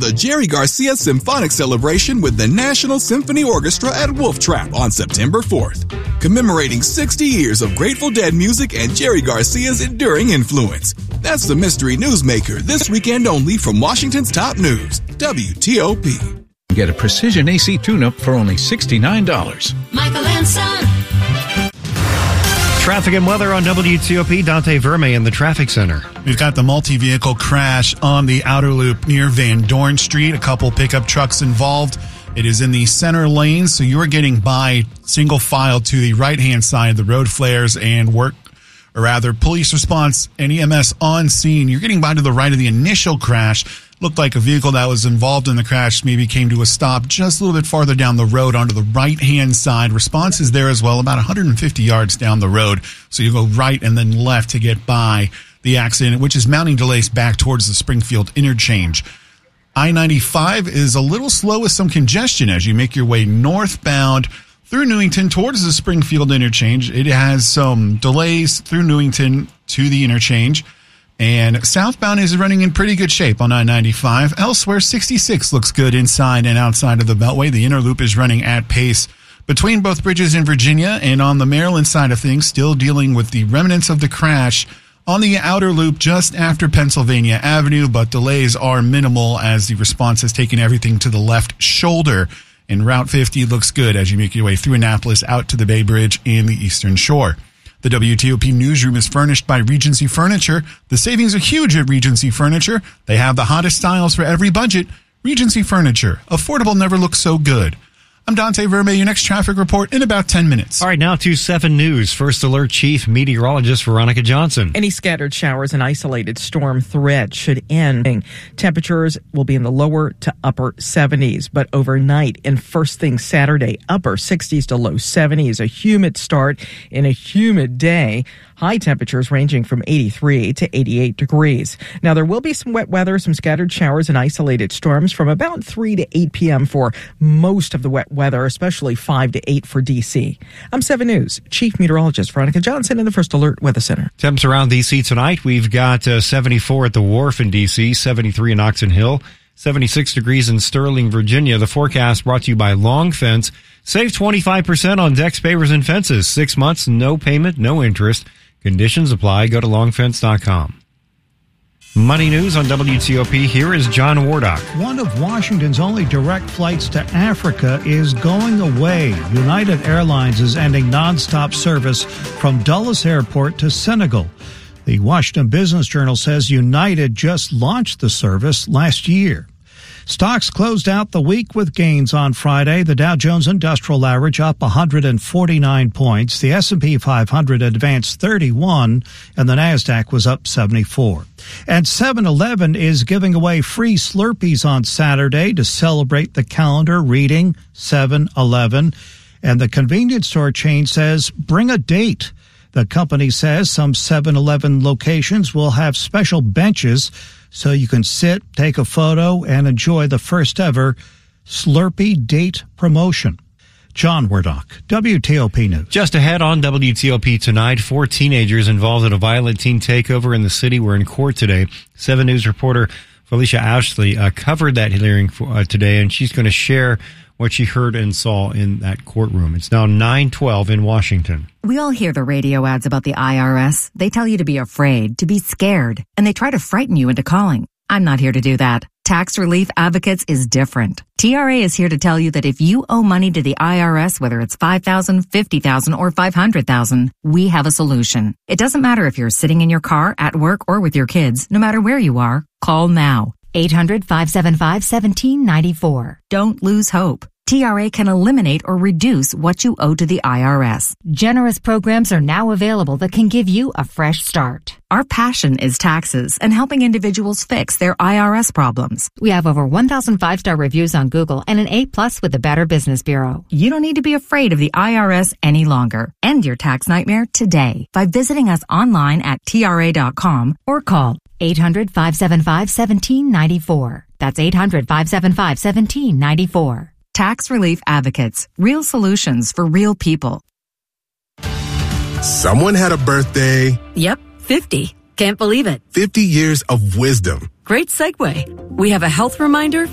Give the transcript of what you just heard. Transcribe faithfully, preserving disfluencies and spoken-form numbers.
the Jerry Garcia Symphonic Celebration with the National Symphony Orchestra at Wolf Trap on September fourth. Commemorating sixty years of Grateful Dead music and Jerry Garcia's enduring influence. That's the Mystery Newsmaker this weekend only from Washington's top news, W T O P. Get a precision A C tune-up for only sixty-nine dollars. Michael and Son. Traffic and weather on W T O P. Dante Verme in the traffic center. We've got the multi-vehicle crash on the outer loop near Van Dorn Street. A couple pickup trucks involved. It is in the center lane, so you're getting by single file to the right-hand side of the road flares and work, or rather, police response and E M S on scene. You're getting by to the right of the initial crash. Looked like a vehicle that was involved in the crash maybe came to a stop just a little bit farther down the road onto the right-hand side. Response is there as well, about one hundred fifty yards down the road. So you go right and then left to get by the accident, which is mounting delays back towards the Springfield interchange. I ninety-five is a little slow with some congestion as you make your way northbound through Newington towards the Springfield interchange. It has some delays through Newington to the interchange. And southbound is running in pretty good shape on I ninety-five. Elsewhere, sixty-six looks good inside and outside of the Beltway. The inner loop is running at pace between both bridges in Virginia, and on the Maryland side of things, still dealing with the remnants of the crash on the outer loop just after Pennsylvania Avenue, but delays are minimal as the response has taken everything to the left shoulder. And Route fifty looks good as you make your way through Annapolis out to the Bay Bridge and the Eastern Shore. The W T O P newsroom is furnished by Regency Furniture. The savings are huge at Regency Furniture. They have the hottest styles for every budget. Regency Furniture. Affordable never looks so good. I'm Dante Verme. Your next traffic report in about ten minutes. All right, now to seven News. First Alert Chief Meteorologist Veronica Johnson. Any scattered showers and isolated storm threat should end. Temperatures will be in the lower to upper seventies, but overnight and first thing Saturday, upper sixties to low seventies. A humid start in a humid day. High temperatures ranging from eighty-three to eighty-eight degrees. Now, there will be some wet weather, some scattered showers and isolated storms from about three to eight p.m. for most of the wet weather, especially five to eight for D C. I'm seven News Chief Meteorologist Veronica Johnson in the First Alert Weather Center. Temps around D C tonight. We've got uh, seventy-four at the Wharf in D C, seventy-three in Oxon Hill, seventy-six degrees in Sterling, Virginia. The forecast brought to you by Long Fence. Save twenty-five percent on decks, pavers, and fences. Six months, no payment, no interest. Conditions apply. Go to long fence dot com. Money News on W T O P. Here is John Wardock. One of Washington's only direct flights to Africa is going away. United Airlines is ending nonstop service from Dulles Airport to Senegal. The Washington Business Journal says United just launched the service last year. Stocks closed out the week with gains on Friday. The Dow Jones Industrial Average up one hundred forty-nine points. The S and P five hundred advanced thirty-one, and the Nasdaq was up seventy-four. And seven eleven is giving away free Slurpees on Saturday to celebrate the calendar reading seven eleven. And the convenience store chain says bring a date. The company says some seven eleven locations will have special benches so you can sit, take a photo, and enjoy the first ever Slurpee date promotion. John Wardock, W T O P News. Just ahead on W T O P tonight, four teenagers involved in a violent teen takeover in the city were in court today. seven News reporter Felicia Ashley uh, covered that hearing for, uh, today, and she's going to share what she heard and saw in that courtroom. It's now nine twelve in Washington. We all hear the radio ads about the I R S. They tell you to be afraid, to be scared, and they try to frighten you into calling. I'm not here to do that. Tax Relief Advocates is different. T R A is here to tell you that if you owe money to the I R S, whether it's five thousand dollars, fifty thousand dollars, or five hundred thousand dollars, we have a solution. It doesn't matter if you're sitting in your car, at work, or with your kids. No matter where you are, call now. eight hundred, five seven five, one seven nine four. Don't lose hope. T R A can eliminate or reduce what you owe to the I R S. Generous programs are now available that can give you a fresh start. Our passion is taxes and helping individuals fix their I R S problems. We have over one thousand five-star reviews on Google and an A plus with the Better Business Bureau. You don't need to be afraid of the I R S any longer. End your tax nightmare today by visiting us online at T R A dot com or call eight hundred, five seven five, one seven nine four. That's eight hundred, five seven five, one seven nine four. Tax Relief Advocates. Real solutions for real people. Someone had a birthday. Yep, fifty. Can't believe it. fifty years of wisdom. Great segue. We have a health reminder